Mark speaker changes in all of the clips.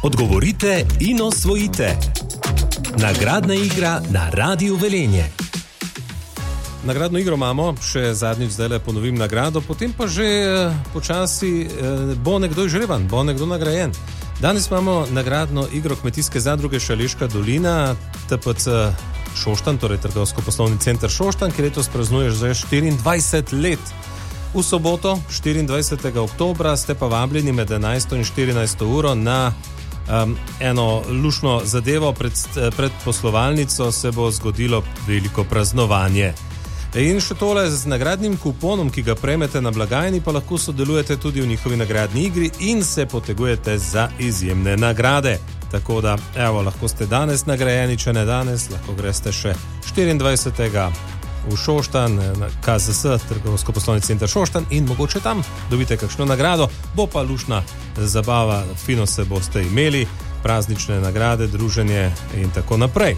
Speaker 1: Odgovorite in osvojite. Nagradna igra na Radiu Velenje.
Speaker 2: Nagradno igro imamo, še zadnjič zdajle ponovim nagrado, potem pa že počasi bo nekdo izžreban, bo nekdo nagrajen. Danes imamo nagradno igro Kmetijske zadruge Šaleška dolina, TPC Šoštanj, torej Trgovsko-poslovni center Šoštanj, ki letos praznuje že 24 let. V soboto, 24. oktobra, ste pa vabljeni med 11. in 14. uro na eno lušno zadevo. Pred poslovalnico se bo zgodilo veliko praznovanje. In še tole, z nagradnim kuponom, ki ga prejmete na blagajni, pa lahko sodelujete tudi v njihovi nagradni igri in se potegujete za izjemne nagrade. Tako da, evo, lahko ste danes nagrajeni, če ne danes, lahko greste še 24. v Šoštanj, na KZS, Trgovsko-poslovni center Šoštanj, in mogoče tam dobite kakšno nagrado. Bo pa lušna zabava, fino se boste imeli, praznične nagrade, druženje in tako naprej.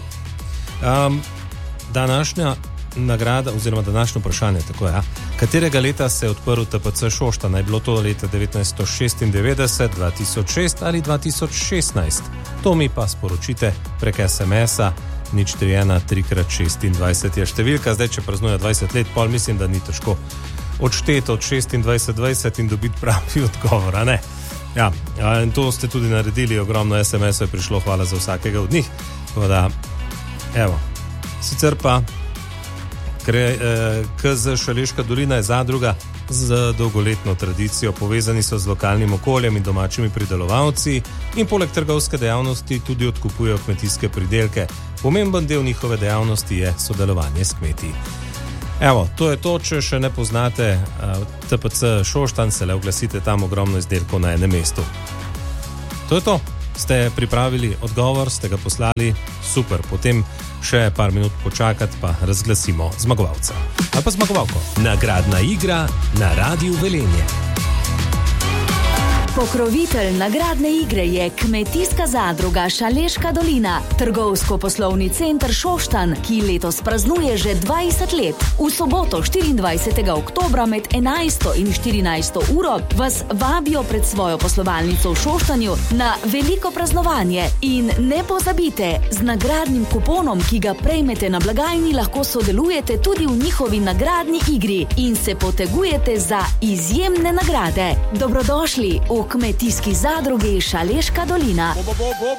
Speaker 2: Današnja nagrada oziroma današnje vprašanje, tako je, katerega leta se je odprl TPC Šoštanj? Je bilo to leta 1996, 2006 ali 2016? To mi pa sporočite prek SMS-a 031 3x26 je številka. Zdaj, če praznuje 20 let, pol mislim, da ni težko odšteti od 26 in dobiti pravi odgovor, a ne? Ja, in to ste tudi naredili, ogromno SMS-ov je prišlo, hvala za vsakega od njih. Tako da, evo, sicer pa KZ Šaleška dolina je zadruga z dolgoletno tradicijo, povezani so z lokalnim okoljem in domačimi pridelovalci in poleg trgovske dejavnosti tudi odkupujejo kmetijske pridelke. Pomemben del njihove dejavnosti je sodelovanje s kmeti. Evo, to je to, če še ne poznate TPC Šoštanj, se le oglasite, tam ogromno izdelkov na enem mestu. To je to. Ste pripravili odgovor, ste ga poslali, super, potem še par minut počakati, pa razglasimo zmagovalca. Ali pa zmagovalko.
Speaker 1: Nagradna igra na Radiu Velenje.
Speaker 3: Pokrovitelj nagradne igre je Kmetijska zadruga Šaleška dolina, Trgovsko-poslovni center Šoštanj, ki letos praznuje že 20 let. V soboto 24. oktobra med 11. in 14. uro vas vabijo pred svojo poslovalnico v Šoštanju na veliko praznovanje. In ne pozabite, z nagradnim kuponom, ki ga prejmete na blagajni, lahko sodelujete tudi v njihovi nagradni igri in se potegujete za izjemne nagrade. Dobrodošli v Kmetijski zadrugi Šaleška dolina.